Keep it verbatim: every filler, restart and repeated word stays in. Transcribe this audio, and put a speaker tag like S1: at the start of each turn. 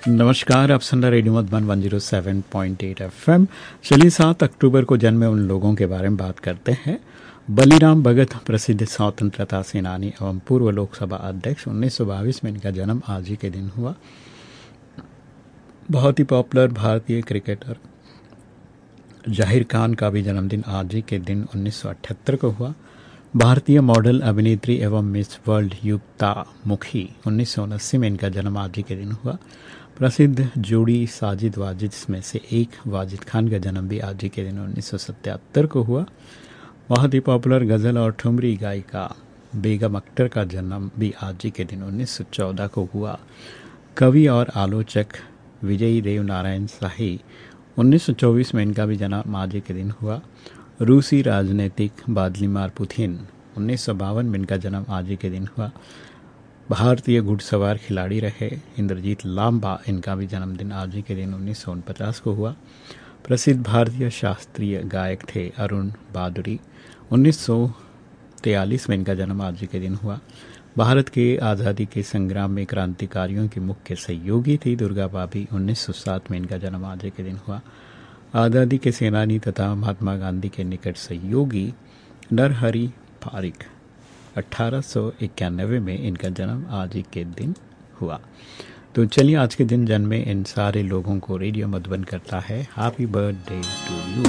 S1: नमस्कार, आप सुन रहे radio Madhuban one zero seven point eight FM. चलिए सात अक्टूबर को जन्मे उन लोगों के बारे में बात करते हैं। बलिराम भगत प्रसिद्ध स्वतंत्रता सेनानी एवं पूर्व लोकसभा अध्यक्ष, उन्नीस सौ बाईस में इनका जन्म आज ही के दिन हुआ। बहुत ही पॉपुलर भारतीय क्रिकेटर जाहिर खान का भी जन्मदिन आज ही के दिन उन्नीस सौ अठहत्तर को हुआ। भारतीय मॉडल अभिनेत्री एवं मिस वर्ल्ड युक्ता मुखी, उन्नीस सौ उनासी में इनका जन्म आज ही के दिन हुआ। प्रसिद्ध जोड़ी साजिद वाजिद में से एक वाजिद खान का जन्म भी आज ही के दिन उन्नीस सौ सतहत्तर को हुआ। बहुत ही पॉपुलर गज़ल और ठुमरी गायिका बेगम अख्तर का जन्म भी आज ही के दिन उन्नीस सौ चौदह को हुआ। कवि और आलोचक विजयी देव नारायण शाही, उन्नीस सौ चौबीस में इनका भी जन्म आज ही के दिन हुआ। रूसी राजनीतिक व्लादिमीर पुतिन, उन्नीस सौ बावन में इनका जन्म आज ही के दिन हुआ। भारतीय घुड़सवार खिलाड़ी रहे इंद्रजीत लांबा, इनका भी जन्मदिन आज ही के दिन उन्नीस सौ उनपचास को हुआ। प्रसिद्ध भारतीय शास्त्रीय गायक थे अरुण बादुरी, उन्नीस सौ तैंतालीस में इनका जन्म आज ही के दिन हुआ। भारत के आज़ादी के संग्राम में क्रांतिकारियों की मुख्य सहयोगी थी दुर्गा भाभी, उन्नीस सौ सात में इनका जन्म आज ही के दिन हुआ। आज़ादी के सेनानी तथा महात्मा गांधी के निकट सहयोगी नरहरि पारिक, अठारह सौ इक्यानवे में इनका जन्म आज ही के दिन हुआ। तो चलिए आज के दिन जन्मे इन सारे लोगों को रेडियो मधुबन करता है हैप्पी बर्थडे टू यू।